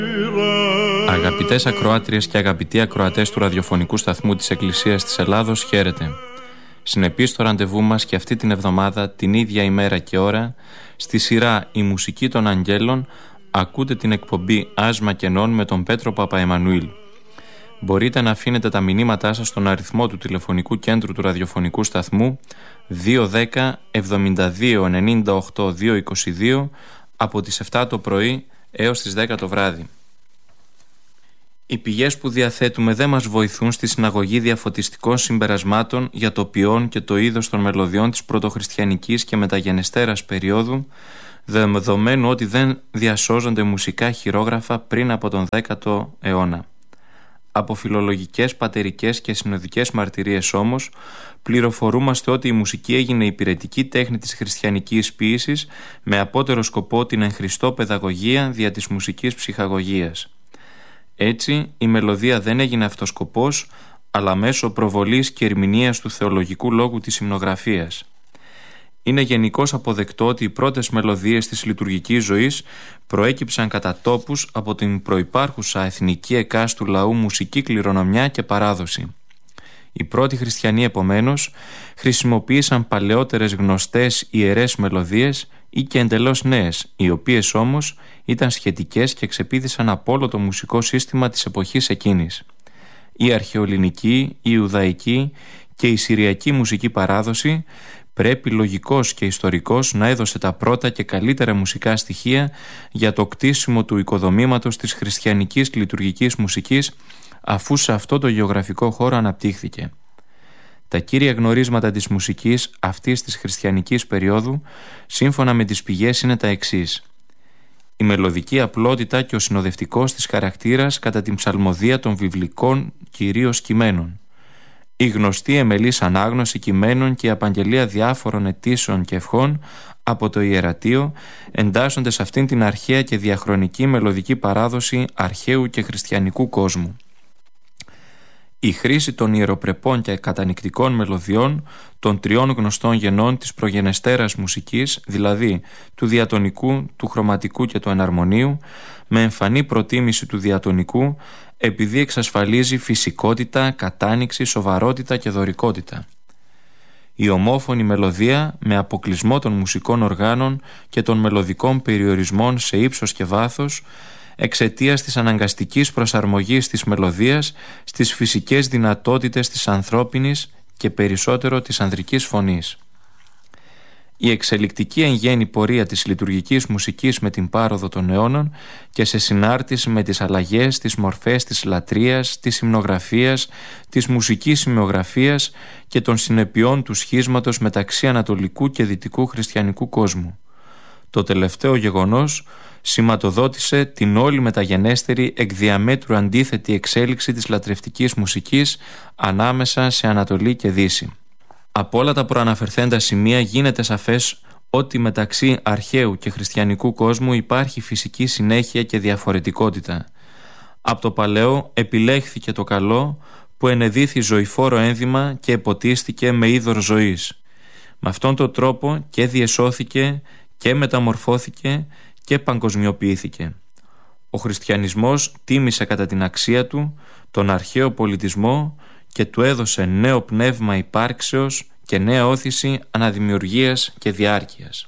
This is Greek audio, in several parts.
Αγαπητές ακροάτριες και αγαπητοί ακροατές του ραδιοφωνικού σταθμού της Εκκλησίας της Ελλάδος, χαίρετε. Συνεπείς στο ραντεβού μας και αυτή την εβδομάδα, την ίδια ημέρα και ώρα, στη σειρά «Η Μουσική των Αγγέλων», ακούτε την εκπομπή «Άσμα Κενών» με τον Πέτρο Παπαεμμανουήλ. Μπορείτε να αφήνετε τα μηνύματά σας στον αριθμό του τηλεφωνικού κέντρου του ραδιοφωνικού σταθμού 210 72 98 222 από τις 7 το πρωί έως τις 10 το βράδυ. Οι πηγές που διαθέτουμε δεν μας βοηθούν στη συναγωγή διαφωτιστικών συμπερασμάτων για το ποιόν και το είδος των μελωδιών της πρωτοχριστιανικής και μεταγενεστέρας περίοδου, δεδομένου ότι δεν διασώζονται μουσικά χειρόγραφα πριν από τον 10ο αιώνα. Από φιλολογικές, πατερικές και συνοδικές μαρτυρίες όμως, πληροφορούμαστε ότι η μουσική έγινε υπηρετική τέχνη της χριστιανικής ποίησης με απότερο σκοπό την εν Χριστώ παιδαγωγία δια της μουσικής ψυχαγωγίας. Έτσι, η μελωδία δεν έγινε αυτός σκοπός, αλλά μέσω προβολής και ερμηνείας του θεολογικού λόγου της υμνογραφίας. Είναι γενικώς αποδεκτό ότι οι πρώτες μελωδίες της λειτουργικής ζωής προέκυψαν κατά τόπους από την προϋπάρχουσα εθνική εκάστου λαού μουσική κληρονομιά και παράδοση. Οι πρώτοι χριστιανοί επομένως χρησιμοποίησαν παλαιότερες γνωστές ιερές μελωδίες ή και εντελώς νέες, οι οποίες όμως ήταν σχετικές και ξεπήδησαν από όλο το μουσικό σύστημα της εποχής εκείνης. Η αρχαιοελληνική, η ιουδαϊκή και η συριακή μουσική παράδοση πρέπει λογικός και ιστορικός να έδωσε τα πρώτα και καλύτερα μουσικά στοιχεία για το κτίσιμο του οικοδομήματος της χριστιανικής λειτουργικής μουσικής, αφού σε αυτό το γεωγραφικό χώρο αναπτύχθηκε. Τα κύρια γνωρίσματα της μουσικής αυτής της χριστιανικής περίοδου, σύμφωνα με τις πηγές, είναι τα εξής. Η μελωδική απλότητα και ο συνοδευτικός της χαρακτήρας κατά την ψαλμοδία των βιβλικών κυρίως κειμένων. Η γνωστή εμελής ανάγνωση κειμένων και η απαγγελία διάφορων αιτήσεων και ευχών από το ιερατείο εντάσσονται σε αυτήν την αρχαία και διαχρονική μελωδική παράδοση αρχαίου και χριστιανικού κόσμου. Η χρήση των ιεροπρεπών και κατανυκτικών μελωδιών των τριών γνωστών γενών της προγενεστέρας μουσικής, δηλαδή του διατονικού, του χρωματικού και του εναρμονίου, με εμφανή προτίμηση του διατονικού, επειδή εξασφαλίζει φυσικότητα, κατάνοιξη, σοβαρότητα και δωρικότητα. Η ομόφωνη μελωδία, με αποκλεισμό των μουσικών οργάνων και των μελωδικών περιορισμών σε ύψος και βάθος, εξαιτίας της αναγκαστικής προσαρμογής της μελωδίας στις φυσικές δυνατότητες της ανθρώπινης και περισσότερο της ανδρικής φωνής. Η εξελικτική εν γέννη πορεία της λειτουργικής μουσικής με την πάροδο των αιώνων και σε συνάρτηση με τις αλλαγές, τις μορφές της λατρείας, της υμνογραφίας, της μουσικής σημειογραφίας και των συνεπειών του σχίσματος μεταξύ ανατολικού και δυτικού χριστιανικού κόσμου. Το τελευταίο γεγονός σηματοδότησε την όλη μεταγενέστερη εκ διαμέτρου αντίθετη εξέλιξη της λατρευτικής μουσικής ανάμεσα σε Ανατολή και Δύση. Από όλα τα προαναφερθέντα σημεία γίνεται σαφές ότι μεταξύ αρχαίου και χριστιανικού κόσμου υπάρχει φυσική συνέχεια και διαφορετικότητα. Από το παλαιό επιλέχθηκε το καλό που ενεδίθη ζωηφόρο ένδυμα και εποτίστηκε με είδωρ ζωής. Με αυτόν τον τρόπο και διεσώθηκε και μεταμορφώθηκε και παγκοσμιοποιήθηκε. Ο χριστιανισμός τίμησε κατά την αξία του τον αρχαίο πολιτισμό και του έδωσε νέο πνεύμα υπάρξεως και νέα όθηση αναδημιουργίας και διάρκειας.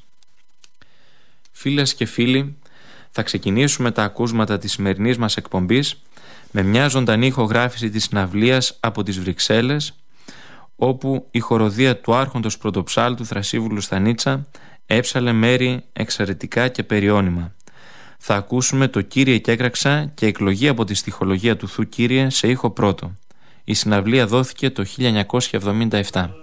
Φίλες και φίλοι, θα ξεκινήσουμε τα ακούσματα της σημερινής μας εκπομπής με μια ζωντανή ηχογράφηση της συναυλίας από τις Βρυξέλλες, όπου η χοροδία του άρχοντος πρωτοψάλτου Θρασίβουλου Στανίτσα έψαλε μέρη εξαιρετικά και περιώνυμα. Θα ακούσουμε το «Κύριε κέκραξα» και εκλογή από τη στιχολογία του Θου Κύριε σε ήχο πρώτο. Η συναυλία δόθηκε το 1977.